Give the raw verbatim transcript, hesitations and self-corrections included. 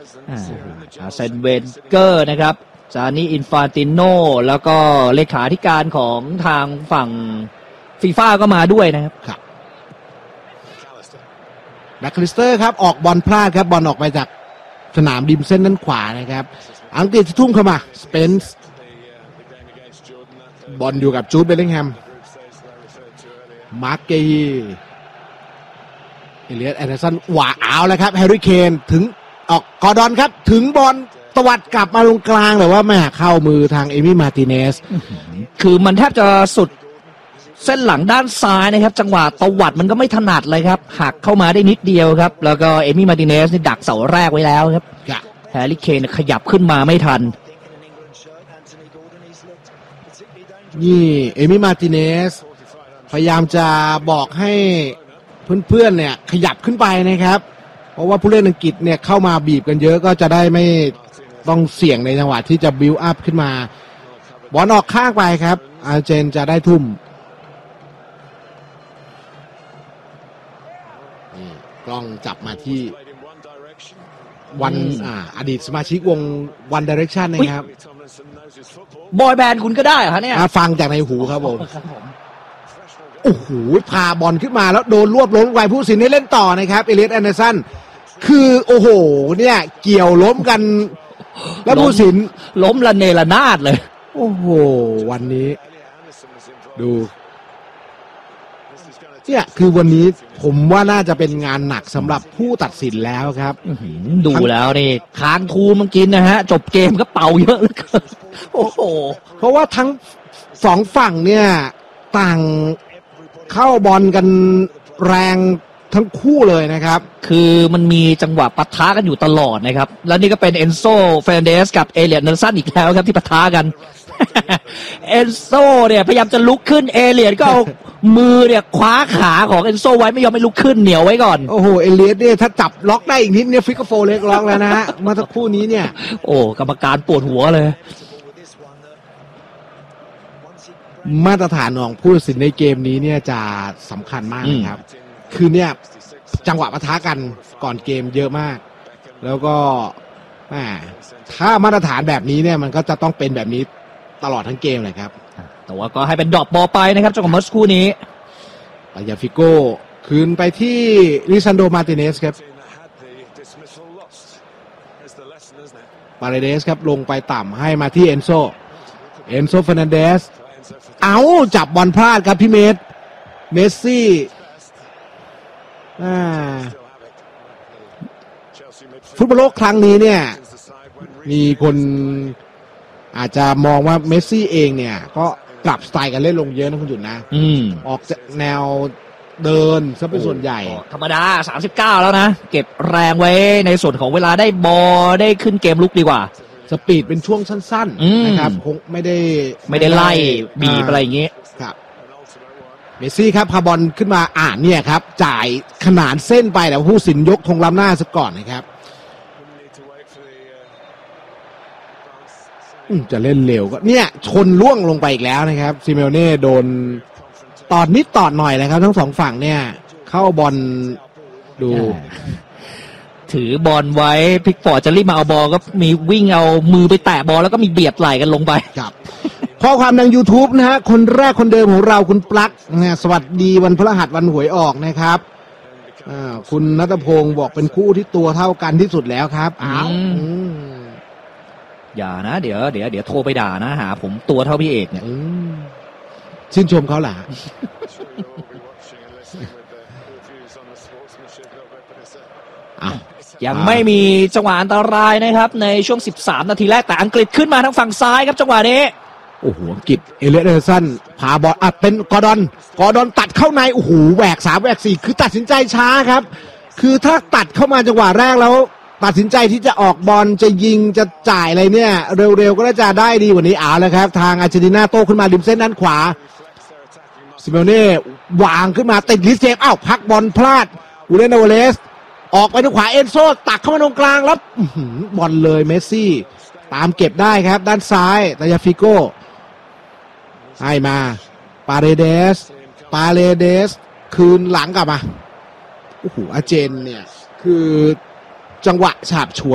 อาร์เซนเวนเกอร์นะครับจานี่อินฟานติโนแล้วก็เลขาธิการของทางฝั่งฟีฟ่าก็มาด้วยนะครับครับแบ็คคลิสเตอร์ครับออกบอลพลาดครับบอลออกไปจากสนามริมเส้นด้านขวานะครับอังกฤษจะทุ่มเข้ามาสเปนส์บอลอยู่กับจูดเบลลิงแฮมมาร์เกย์เอเลียสแอนเดอร์สันหว่าเอาแล้วครับแฮร์รี่เคนถึงออกกอร์ดอนครับถึงบอลตวัดกลับมาลงกลางแต่ว่าแม่เข้ามือทางเอมี่มาร์ติเนสคือมันแทบจะสุดเส้นหลังด้านซ้ายนะครับจังหวะตวัดมันก็ไม่ถนัดเลยครับหักเข้ามาได้นิดเดียวครับแล้วก็เอมี่มาร์ติเนสนี่ดักเสาแรกไว้แล้วครับแฮร์รี่เคนขยับขึ้นมาไม่ทันนี่เอมี่มาร์ติเนสพยายามจะบอกให้เพื่อนๆเนี่ยขยับขึ้นไปนะครับเพราะว่าผู้เล่นอังกฤษเนี่ยเข้ามาบีบกันเยอะก็จะได้ไม่ต้องเสี่ยงในจังหวะที่จะบิวอัพขึ้นมาบอลออกข้างไปครับอาร์เจนจะได้ทุ่มนี่กล้องจับมาที่วันอ่าอดีตสมาชิกวง One Direction นะครับบอยแบนด์คุณก็ได้เหรอเนี่ยฟังจากในหูครับผมโอ้โหพาบอลขึ้นมาแล้วโดนรวบล้มไว้ผู้สินให้เล่นต่อนะครับเอเลียสแอนเดอร์สันคือโอ้โหเนี่ยเกี่ยวล้มกันแล้วผู้สินล้มละเนระนาดเลยโอ้โหวันนี้ดูเนี่ยคือวันนี้ผมว่าน่าจะเป็นงานหนักสำหรับผู้ตัดสินแล้วครับดูแล้วนี่ค้างทูมันกินนะฮะจบเกมก็เป่าเยอะเหลือเกินโอ้โหเพราะว่าทั้งสองฝั่งเนี่ยต่างเข้าบอลกันแรงทั้งคู่เลยนะครับคือมันมีจังหวะปะทะกันอยู่ตลอดนะครับแล้วนี่ก็เป็นเอนโซเฟรนเดสกับเอเลียต เนลสันอีกแล้วครับที่ปะทะกันเอนโซเนี่ยพยายามจะลุกขึ้นเอเลียตก็เอามือเนี่ยคว้าขาของเอนโซไว้ไม่ยอมให้ลุกขึ้นเหนียวไว้ก่อนโอ้โหเอเลียตเนี่ยถ้าจับล็อกได้อีกนิดเนี่ยฟิกโฟเล็กล็อกแล้วนะฮะเมื่อสักครู่นี้เนี่ยโอ้กรรมการปวดหัวเลยมาตรฐานของผู้ตัดสินในเกมนี้เนี่ยจะสำคัญมากนะครับคือเนี่ยจังหวะปะทะกันก่อนเกมเยอะมากแล้วก็ถ้ามาตรฐานแบบนี้เนี่ยมันก็จะต้องเป็นแบบนี้ตลอดทั้งเกมเลยครับแต่ว่าก็ให้เป็นดรอปบอลไปนะครับจังหวะเมื่อสักครู่นี้ปายาฟิโก้คืนไปที่ลิซันโดมาร์ติเนสครับปาเรเดสครับลงไปต่ำให้มาที่เอนโซเอนโซเฟอร์นันเดสเอาจับบอลพลาดครับพี่เมสเมสซี่ฟุตบอลโลกครั้งนี้เนี่ยมีคนอาจจะมองว่าเมสซี่เองเนี่ยก็ปรับสไตล์การเล่นลงเยอะนะคุณจุนนะออกจากแนวเดินซะเป็นส่วนใหญ่ธรรมดาสามสิบเก้าแล้วนะเก็บแรงไว้ในส่วนของเวลาได้บอลได้ขึ้นเกมลุกดีกว่าสปีดเป็นช่วงสั้นๆนะครับคงไม่ได้ไม่ได้ไล่บีบอะไรอย่างเงี้ยครับเมสซี่ครับพาบอลขึ้นมาอ่านเนี่ยครับจ่ายขนานเส้นไปแต่ผู้สินยกธงล้ำหน้าซะก่อนนะครับจะเล่นเร็วก็เนี่ยชนล่วงลงไปอีกแล้วนะครับซิเมโอเน่โดนตอดนิดตอดหน่อยนะครับทั้งสองฝั่งเนี่ยเข้าบอลดูถือบอลไว้พิกฟอร์ดจะรีบมาเอาบอลก็มีวิ่งเอามือไปแตะบอลแล้วก็มีเบียดไหล่กันลงไปครับข้อความทาง YouTube นะฮะคนแรกคนเดิมของเราคุณปลั๊กนะสวัสดีวันพฤหัสวันหวยออกนะครับอ่าคุณณัฐพงศ์บอกเป็นคู่ที่ตัวเท่ากันที่สุดแล้วครับอ้าวอย่านะเดี๋ยวเดี๋ยวเดี๋ยวโทรไปด่านะหาผมตัวเท่าพี่เอกเนี่ยชื่นชมเขาหล่ะยังไม่มีจังหวะอันตรายนะครับในช่วงสิบสามนาทีแรกแต่อังกฤษขึ้นมาทางฝั่งซ้ายครับจังหวะนี้โอ้โหอังกฤษเอเลียต เอเดอร์สันพาบอลอ่ะเป็นกอร์ดอนกอร์ดอนตัดเข้าในโอ้โหแหวกสามแหวกสี่คือตัดสินใจช้าครับคือถ้าตัดเข้ามาจังหวะแรกแล้วตัดสินใจที่จะออกบอลจะยิงจะจ่ายอะไรเนี่ยเร็วๆก็น่าจะได้ดีกว่านี้เอาแล้วครับทางอาร์เจนตินาโต้ขึ้นมาริมเส้นด้านขวาซิเมโอเน่วางขึ้นมาติดลิสเซฟอ้าวพักบอลพลาดอูเรน อลเวสออกไปทางขวาเอนโซตักเข้ามาตรงกลางแล้วบอลเลยเมสซี่ตามเก็บได้ครับด้านซ้ายตายาฟิโก้ให้มาปาเรเดสปาเรเดสคืนหลังกลับมาโอ้โหอาร์เจนเนี่ยคือจังหวะฉาบฉวย